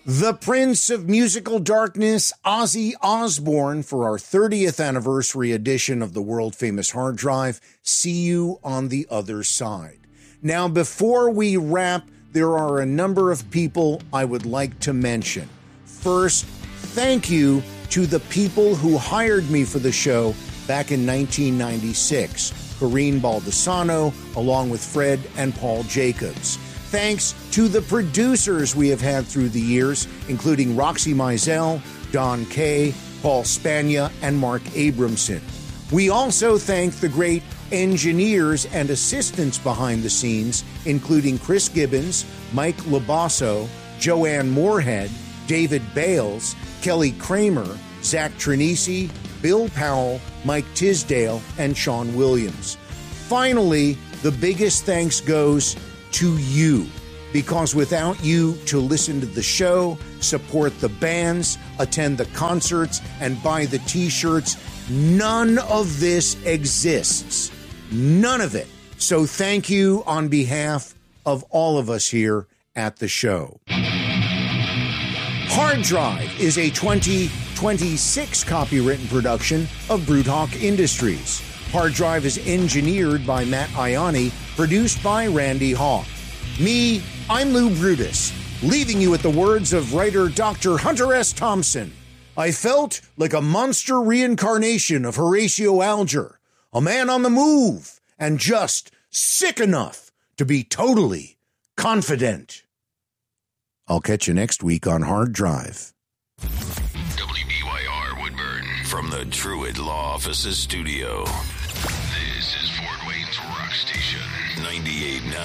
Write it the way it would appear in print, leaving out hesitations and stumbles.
The Prince of Musical Darkness, Ozzy Osbourne, for our 30th anniversary edition of the world-famous Hard Drive. See you on the other side. Now, before we wrap, there are a number of people I would like to mention. First, thank you to the people who hired me for the show back in 1996. Corrine Baldessano, along with Fred and Paul Jacobs. Thanks to the producers we have had through the years, including Roxy Mizell, Don Kay, Paul Spagna, and Mark Abramson. We also thank the great engineers and assistants behind the scenes, including Chris Gibbons, Mike Labasso, Joanne Moorhead, David Bales, Kelly Kramer, Zach Trinisi, Bill Powell, Mike Tisdale, and Sean Williams. Finally, the biggest thanks goes to you, because without you to listen to the show, support the bands, attend the concerts, and buy the t-shirts, none of this exists. None of it. So thank you on behalf of all of us here at the show. Hard Drive is a 2026 copywritten production of Broodhawk Industries. Hard Drive is engineered by Matt Ianni, produced by Randy Hawk. Me, I'm Lou Brutus, leaving you with the words of writer Dr. Hunter S. Thompson. I felt like a monster reincarnation of Horatio Alger, a man on the move, and just sick enough to be totally confident. I'll catch you next week on Hard Drive. WBYR Woodburn from the Truett Law Offices studio. This is Fort Wayne's Rock Station, 98.9.